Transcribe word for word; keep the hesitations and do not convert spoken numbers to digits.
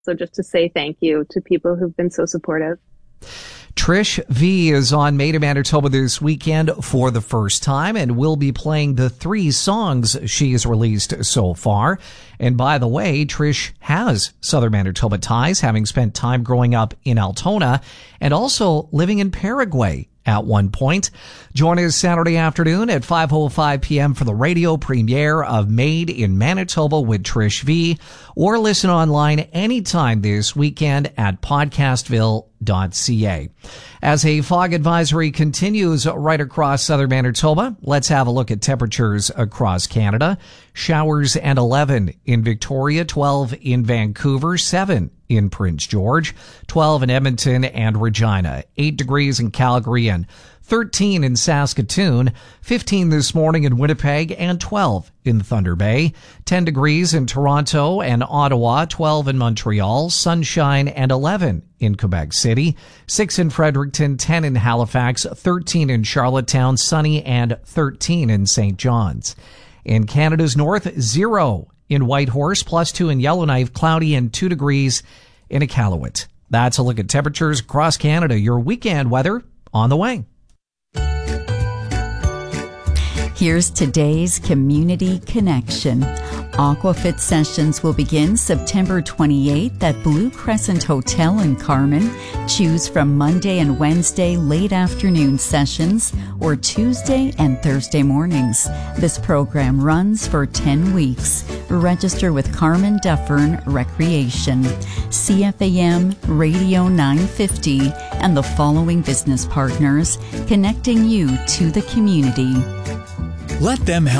So just to say thank you to people who've been so supportive. Trish V is on Made in Manitoba this weekend for the first time and will be playing the three songs she has released so far. And by the way, Trish has Southern Manitoba ties, having spent time growing up in Altona and also living in Paraguay at one point. Join us Saturday afternoon at five oh five p.m. for the radio premiere of Made in Manitoba with Trish V, or listen online anytime this weekend at podcastville dot c a. As a fog advisory continues right across Southern Manitoba, let's have a look at temperatures across Canada. Showers and eleven in Victoria, twelve in Vancouver, seven in Prince George, twelve in Edmonton and Regina, eight degrees in Calgary and thirteen in Saskatoon, fifteen this morning in Winnipeg and twelve in Thunder Bay, ten degrees in Toronto and Ottawa, twelve in Montreal, sunshine and eleven in Quebec City, six in Fredericton, ten in Halifax, thirteen in Charlottetown, sunny and thirteen in Saint John's. In Canada's north, zero in Whitehorse, plus two in Yellowknife, cloudy and two degrees in Iqaluit. That's a look at temperatures across Canada. Your weekend weather on the way. Here's today's Community Connection. Aquafit sessions will begin September twenty-eighth at Blue Crescent Hotel in Carman. Choose from Monday and Wednesday late afternoon sessions or Tuesday and Thursday mornings. This program runs for ten weeks. Register with Carman Dufferin Recreation. C F A M Radio nine fifty and the following business partners connecting you to the community. Let them help.